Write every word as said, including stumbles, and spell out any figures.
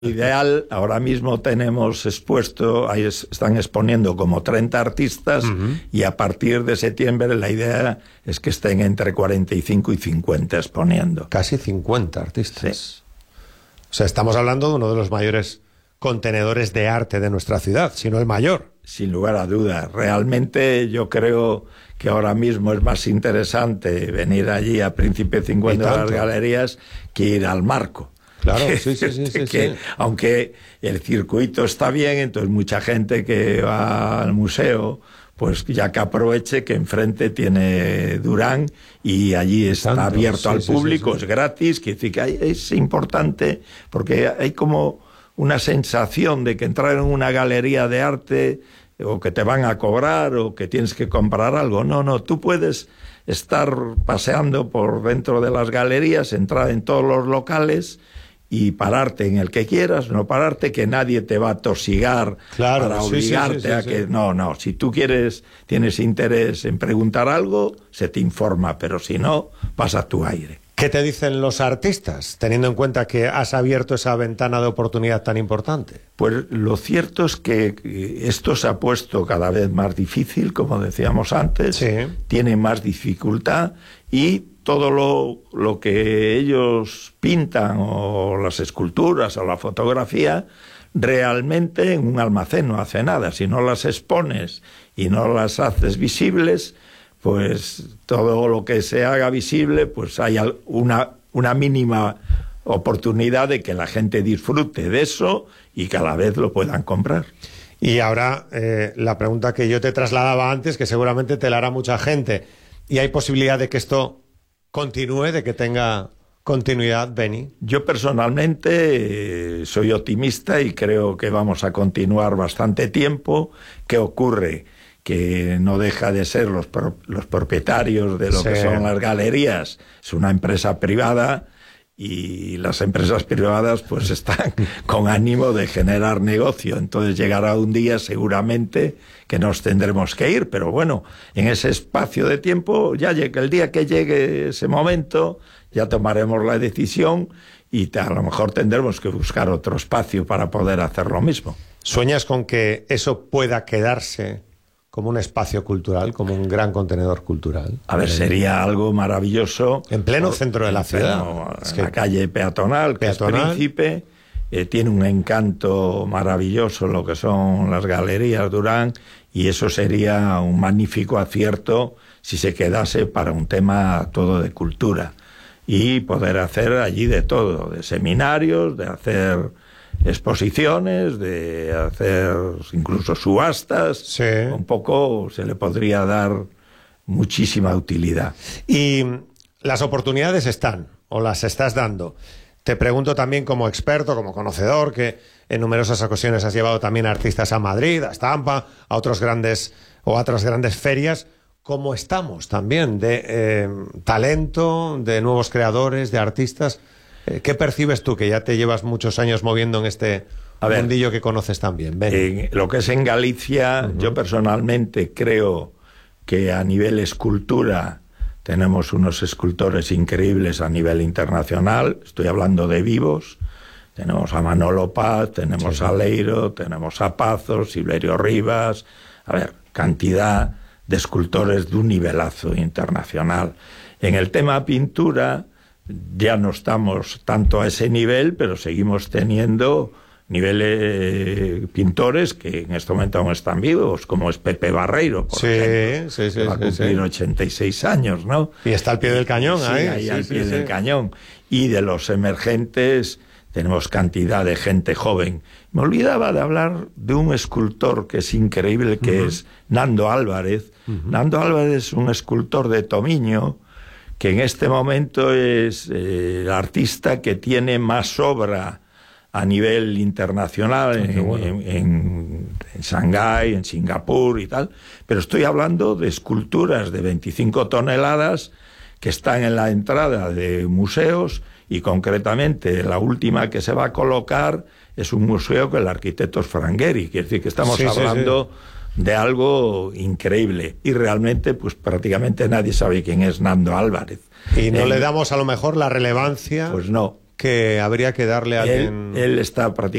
Ideal, ahora mismo tenemos expuesto, ahí es, están exponiendo como treinta artistas, uh-huh. y a partir de septiembre la idea es que estén entre cuarenta y cinco y cincuenta exponiendo. Casi cincuenta artistas. Sí. O sea, estamos hablando de uno de los mayores contenedores de arte de nuestra ciudad, si no el mayor. Sin lugar a dudas. Realmente yo creo que ahora mismo es más interesante venir allí a Príncipe cincuenta de las Galerías que ir al Marco. Claro, sí, sí, sí, sí, que, sí. Aunque el circuito está bien, entonces mucha gente que va al museo, pues ya que aproveche que enfrente tiene Durán y allí está Tanto, abierto sí, al sí, público, sí, sí. es gratis, que decir que hay, es importante porque hay como una sensación de que entrar en una galería de arte o que te van a cobrar o que tienes que comprar algo. No, no, tú puedes estar paseando por dentro de las galerías, entrar en todos los locales y pararte en el que quieras, no pararte, que nadie te va a tosigar, claro, para sí, obligarte sí, sí, sí, a sí. que... No, no, si tú quieres, tienes interés en preguntar algo, se te informa, pero si no, pasa tu aire. ¿Qué te dicen los artistas, teniendo en cuenta que has abierto esa ventana de oportunidad tan importante? Pues lo cierto es que esto se ha puesto cada vez más difícil, como decíamos antes, Sí. tiene más dificultad y todo lo, lo que ellos pintan, o las esculturas, o la fotografía, realmente en un almacén no hace nada. Si no las expones y no las haces visibles, pues todo lo que se haga visible, pues hay una, una mínima oportunidad de que la gente disfrute de eso y cada vez lo puedan comprar. Y ahora, eh, la pregunta que yo te trasladaba antes, que seguramente te la hará mucha gente, ¿y hay posibilidad de que esto continúe, de que tenga continuidad, Beni? Yo personalmente eh, soy optimista y creo que vamos a continuar bastante tiempo. ¿Qué ocurre? Que no deja de ser los, pro, los propietarios de lo Sí. que son las galerías. Es una empresa privada y las empresas privadas pues están con ánimo de generar negocio. Entonces llegará un día seguramente que nos tendremos que ir, pero bueno, en ese espacio de tiempo, ya llega, el día que llegue ese momento, ya tomaremos la decisión y a lo mejor tendremos que buscar otro espacio para poder hacer lo mismo. ¿Sueñas con que eso pueda quedarse como un espacio cultural, como un gran contenedor cultural? A ver, sería algo maravilloso. En pleno por, centro de la ciudad. Pleno, es en que la calle peatonal, que peatonal. es Príncipe. Eh, tiene un encanto maravilloso lo que son las galerías Durán, y eso sería un magnífico acierto si se quedase para un tema todo de cultura. Y poder hacer allí de todo, de seminarios, de hacer exposiciones, de hacer incluso subastas. Sí. Un poco se le podría dar muchísima utilidad. Y las oportunidades están, o las estás dando. Te pregunto también como experto, como conocedor, que en numerosas ocasiones has llevado también a artistas a Madrid, a Estampa, a otros grandes o a otras grandes ferias. ¿Cómo estamos también de eh, talento, de nuevos creadores, de artistas? ¿Qué percibes tú, que ya te llevas muchos años moviendo en este a ver, mundillo que conoces también? En lo que es en Galicia, uh-huh. yo personalmente creo que a nivel escultura tenemos unos escultores increíbles a nivel internacional. Estoy hablando de vivos. Tenemos a Manolo Paz, tenemos sí. a Leiro, tenemos a Pazos, Silverio Rivas. A ver, cantidad de escultores de un nivelazo internacional. En el tema pintura ya no estamos tanto a ese nivel, pero seguimos teniendo niveles eh, pintores que en este momento aún están vivos, como es Pepe Barreiro, por sí, ejemplo, sí, sí, que va a cumplir sí. ochenta y seis años, ¿no? Y está al pie del cañón, sí, ahí, ahí sí, al sí, pie sí. del cañón. Y de los emergentes tenemos cantidad de gente joven. Me olvidaba de hablar de un escultor que es increíble, que uh-huh. es Nando Álvarez. Uh-huh. Nando Álvarez es un escultor de Tomiño, que en este momento es eh, el artista que tiene más obra a nivel internacional, oh, en, bueno. en, en, en Shanghái, en Singapur y tal, pero estoy hablando de esculturas de veinticinco toneladas que están en la entrada de museos, y concretamente la última que se va a colocar es un museo que el arquitecto es Frangheri, quiere decir que estamos sí, hablando... Sí, sí. de algo increíble, y realmente pues prácticamente nadie sabe quién es Nando Álvarez. Y no eh, le damos a lo mejor la relevancia pues no, que habría que darle a él, alguien... él está